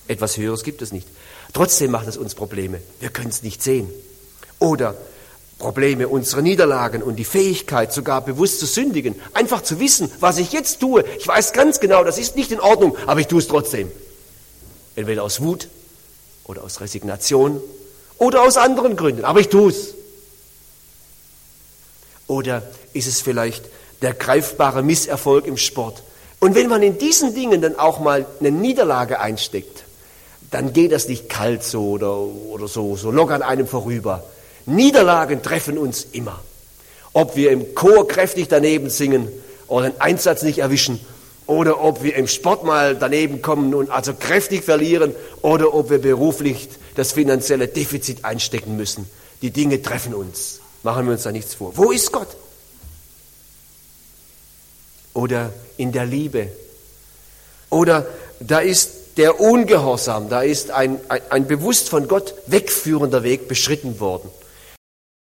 Etwas Höheres gibt es nicht. Trotzdem macht es uns Probleme. Wir können es nicht sehen. Oder Probleme unserer Niederlagen und die Fähigkeit, sogar bewusst zu sündigen. Einfach zu wissen, was ich jetzt tue. Ich weiß ganz genau, das ist nicht in Ordnung, aber ich tue es trotzdem. Entweder aus Wut oder aus Resignation oder aus anderen Gründen, aber ich tue es. Oder ist es vielleicht der greifbare Misserfolg im Sport? Und wenn man in diesen Dingen dann auch mal eine Niederlage einsteckt, dann geht das nicht kalt so oder so locker an einem vorüber. Niederlagen treffen uns immer. Ob wir im Chor kräftig daneben singen oder einen Einsatz nicht erwischen oder ob wir im Sport mal daneben kommen und also kräftig verlieren oder ob wir beruflich das finanzielle Defizit einstecken müssen. Die Dinge treffen uns. Machen wir uns da nichts vor. Wo ist Gott? Oder in der Liebe. Oder da ist der Ungehorsam, da ist ein bewusst von Gott wegführender Weg beschritten worden.